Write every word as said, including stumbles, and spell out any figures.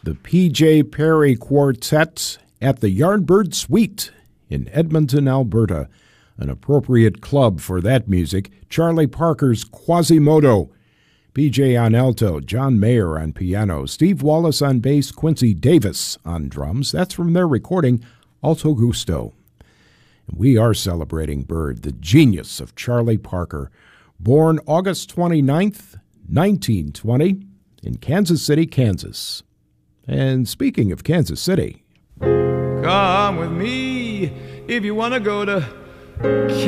the P J Perry Quartet at the Yardbird Suite in Edmonton, Alberta. An appropriate club for that music, Charlie Parker's Quasimodo. P J on alto, John Mayer on piano, Steve Wallace on bass, Quincy Davis on drums. That's from their recording, Alto Gusto. We are celebrating Bird, the genius of Charlie Parker, born August twenty-ninth, nineteen twenty, in Kansas City, Kansas. And speaking of Kansas City, come with me if you want to go to